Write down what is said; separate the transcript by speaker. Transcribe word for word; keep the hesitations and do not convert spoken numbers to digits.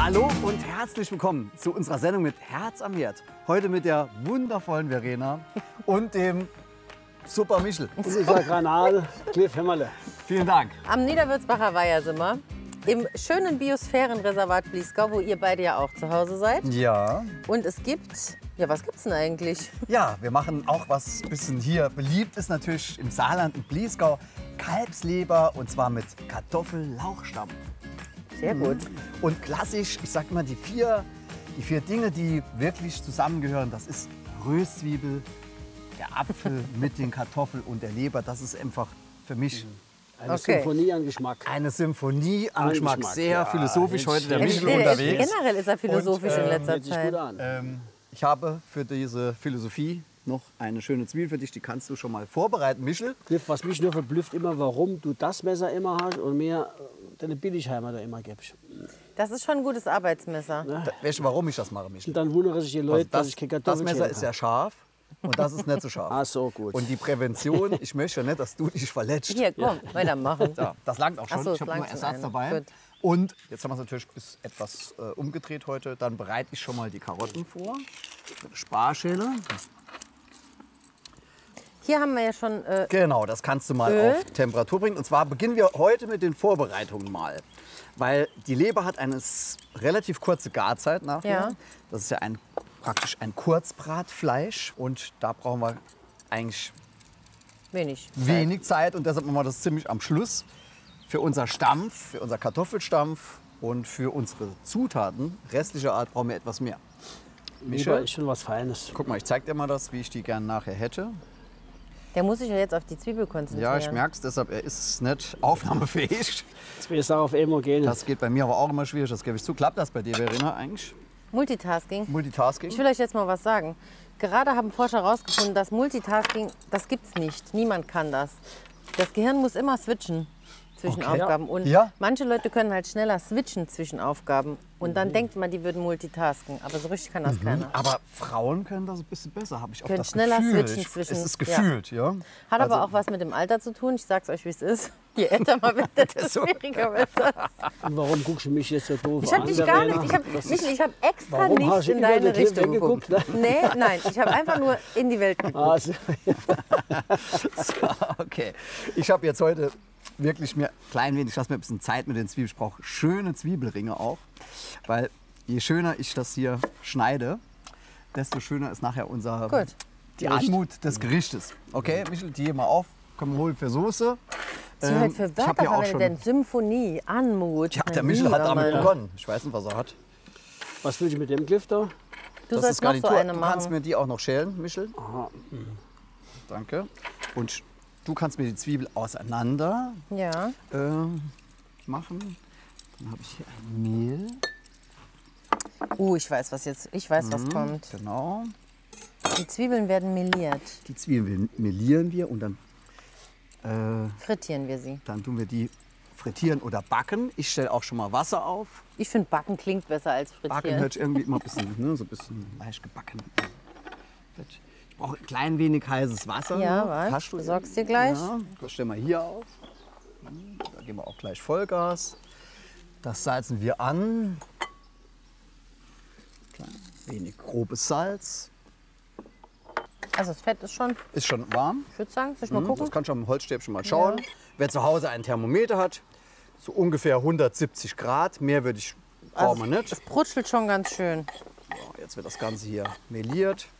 Speaker 1: Hallo und herzlich willkommen zu unserer Sendung mit Herz am Herd. Heute mit der wundervollen Verena und dem Super Michel.
Speaker 2: Das ist der Granate, Cliff Hämmerle.
Speaker 1: Vielen Dank.
Speaker 3: Am Niederwürzbacher Weiher sind wir. Im schönen Biosphärenreservat Bliesgau, wo ihr beide ja auch zu Hause seid.
Speaker 1: Ja.
Speaker 3: Und es gibt, ja, was gibt's denn eigentlich?
Speaker 1: Ja, wir machen auch was bisschen hier beliebt ist natürlich im Saarland und Bliesgau. Kalbsleber und zwar mit Kartoffel-Lauchstamm.
Speaker 3: Sehr gut.
Speaker 1: Und klassisch, ich sag mal, die vier, die vier Dinge, die wirklich zusammengehören, das ist Röstzwiebel, der Apfel mit den Kartoffeln und der Leber. Das ist einfach für mich
Speaker 2: Eine
Speaker 3: Okay.
Speaker 2: Symphonie an Geschmack.
Speaker 1: eine Symphonie am
Speaker 2: An
Speaker 1: Geschmack.
Speaker 2: Geschmack,
Speaker 1: Sehr
Speaker 2: ja.
Speaker 1: philosophisch heute der
Speaker 3: Er
Speaker 1: Michel
Speaker 3: ist-
Speaker 1: unterwegs.
Speaker 3: Generell ist er philosophisch
Speaker 1: Und,
Speaker 3: in
Speaker 1: ähm,
Speaker 3: letzter
Speaker 2: Hört sich gut
Speaker 3: Zeit.
Speaker 2: an.
Speaker 1: Ähm, ich habe für diese Philosophie noch eine schöne Zwiebel für dich. Die kannst du schon mal vorbereiten, Michel.
Speaker 2: Cliff, was mich nur verblüfft, immer, warum du das Messer immer hast und mir deine Billigheimer da immer gibst.
Speaker 3: Das ist schon ein gutes Arbeitsmesser.
Speaker 1: Da, weißt du, warum ich das mache, Michel?
Speaker 2: Und dann wundern sich die Leute,
Speaker 1: Also
Speaker 2: dass
Speaker 1: das,
Speaker 2: ich keine
Speaker 1: das
Speaker 2: Kartoffeln
Speaker 1: Messer
Speaker 2: schälen
Speaker 1: ist
Speaker 2: kann.
Speaker 1: ja scharf und das ist nicht so scharf.
Speaker 2: Ah, so gut.
Speaker 1: Und die Prävention, ich möchte ja nicht, dass du dich verletzt.
Speaker 3: Hier, komm, weitermachen.
Speaker 1: Ja, das langt auch schon.
Speaker 3: Ach so,
Speaker 1: ich habe
Speaker 3: es
Speaker 1: nur
Speaker 3: langt schon
Speaker 1: Ersatz
Speaker 3: eine.
Speaker 1: dabei.
Speaker 3: Gut.
Speaker 1: Und jetzt haben wir es natürlich bis etwas äh, umgedreht heute. Dann bereite ich schon mal die Karotten vor. Sparschäle.
Speaker 3: Hier haben wir ja schon, äh,
Speaker 1: Genau, das kannst du mal
Speaker 3: Öl.
Speaker 1: auf Temperatur bringen. Und zwar beginnen wir heute mit den Vorbereitungen mal. Weil die Leber hat eine s- relativ kurze Garzeit nachher.
Speaker 3: Ja.
Speaker 1: Das ist ja ein, praktisch ein Kurzbratfleisch. Und da brauchen wir eigentlich
Speaker 3: wenig.
Speaker 1: wenig Zeit. Und deshalb machen wir das ziemlich am Schluss. Für unser Stampf, für unser Kartoffelstampf und für unsere Zutaten, restlicher Art, brauchen wir etwas mehr.
Speaker 2: Leber
Speaker 1: Michel?
Speaker 2: ist schon was Feines.
Speaker 1: Guck mal, ich zeig dir mal das, wie ich die gerne nachher hätte.
Speaker 3: Der muss sich ja jetzt auf die Zwiebel konzentrieren.
Speaker 1: Ja, ich merke es, deshalb er ist nicht aufnahmefähig.
Speaker 2: Jetzt will ich sagen, auf Emogen.
Speaker 1: Das geht bei mir aber auch immer schwierig, das gebe ich zu. Klappt das bei dir, Verena, eigentlich?
Speaker 3: Multitasking.
Speaker 1: Multitasking?
Speaker 3: Ich will euch jetzt mal was sagen. Gerade haben Forscher herausgefunden, dass Multitasking, das gibt's nicht. Niemand kann das. Das Gehirn muss immer switchen zwischen
Speaker 1: Okay.
Speaker 3: Aufgaben. Und
Speaker 1: Ja.
Speaker 3: manche Leute können halt schneller switchen zwischen Aufgaben. Und dann denkt man, die würden multitasken. Aber so richtig kann das keiner.
Speaker 1: Aber Frauen können das ein bisschen besser, habe ich auch
Speaker 3: Können
Speaker 1: das
Speaker 3: schneller
Speaker 1: Gefühl.
Speaker 3: switchen
Speaker 1: Ich-
Speaker 3: zwischen-
Speaker 1: Es ist
Speaker 3: ja.
Speaker 1: gefühlt, ja.
Speaker 3: Hat
Speaker 1: Also-
Speaker 3: aber auch was mit dem Alter zu tun. Ich sag's euch, wie es ist. Je älter man wird, desto
Speaker 1: So.
Speaker 3: schwieriger wird das.
Speaker 2: Und warum guckst du mich jetzt so doof
Speaker 3: Ich habe
Speaker 2: an,
Speaker 3: dich gar
Speaker 2: Verena?
Speaker 3: nicht. Ich habe
Speaker 2: Das ist-
Speaker 3: Michel, ich hab extra
Speaker 2: Warum
Speaker 3: nicht
Speaker 2: hast du
Speaker 3: in
Speaker 2: immer
Speaker 3: deine
Speaker 2: den Cliff
Speaker 3: Richtung geguckt.
Speaker 2: weggeguckt,
Speaker 3: Nee, nein. Ich habe einfach nur in die Welt geguckt.
Speaker 2: Ah, so.
Speaker 1: Okay, ich habe jetzt heute wirklich mir klein wenig, ich lasse mir ein bisschen Zeit mit den Zwiebeln. Ich brauche schöne Zwiebelringe auch, weil je schöner ich das hier schneide, desto schöner ist nachher unser
Speaker 3: Gut.
Speaker 1: die Anmut des Gerichtes. Okay, Michel, die hier mal auf. Können wir holen für Soße.
Speaker 3: Sie
Speaker 1: Ähm,
Speaker 3: hört für
Speaker 1: ich hab
Speaker 3: Wörter
Speaker 1: ja auch
Speaker 3: verwendet,
Speaker 1: schon.
Speaker 3: denn Symphonie, Anmut.
Speaker 1: Ja, der
Speaker 3: mein
Speaker 1: Michel hat
Speaker 3: lieber
Speaker 1: damit
Speaker 3: Mann.
Speaker 1: begonnen. Ich weiß nicht, was er hat.
Speaker 2: Was will ich mit dem Cliff da?
Speaker 3: Du
Speaker 1: Das
Speaker 3: sollst
Speaker 1: ist
Speaker 3: noch so
Speaker 1: Garnitur.
Speaker 3: eine
Speaker 1: Du kannst
Speaker 3: machen.
Speaker 1: mir die auch noch schälen, Michel.
Speaker 2: Aha.
Speaker 1: Danke. Und du kannst mir die Zwiebel auseinander
Speaker 3: Ja.
Speaker 1: ähm, machen. Dann habe ich hier ein Mehl.
Speaker 3: Uh, ich weiß, was jetzt. Ich weiß, was kommt.
Speaker 1: Genau.
Speaker 3: Die Zwiebeln werden meliert.
Speaker 1: Die Zwiebeln melieren wir und dann, äh,
Speaker 3: Frittieren wir sie.
Speaker 1: dann tun wir die frittieren oder backen. Ich stelle auch schon mal Wasser auf.
Speaker 3: Ich finde, backen klingt besser als
Speaker 1: Backen
Speaker 3: frittieren.
Speaker 1: hört sich irgendwie immer ein bisschen, ne, so ein bisschen leicht gebacken. Ich brauche ein klein wenig heißes Wasser.
Speaker 3: Ja,
Speaker 1: noch.
Speaker 3: warte,
Speaker 1: Hast du
Speaker 3: besorgst dir gleich.
Speaker 1: Ja, das stellen wir hier auf. Da geben wir auch gleich Vollgas. Das salzen wir an. Klein wenig grobes Salz.
Speaker 3: Also das Fett ist schon,
Speaker 1: Ist schon warm.
Speaker 3: ich würde sagen, soll ich mal
Speaker 1: Mhm,
Speaker 3: gucken?
Speaker 1: Das kann schon am Holzstäbchen mal schauen. Wer zu Hause ein Thermometer hat, so ungefähr hundertsiebzig Grad. Mehr würde ich brauchen wir
Speaker 3: Also,
Speaker 1: nicht.
Speaker 3: es brutschelt schon ganz schön.
Speaker 1: So, jetzt wird das Ganze hier meliert.